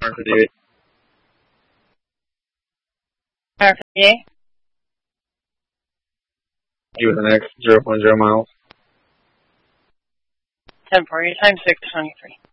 158. 158. G with an X, 0.0 miles. 1040 times 623.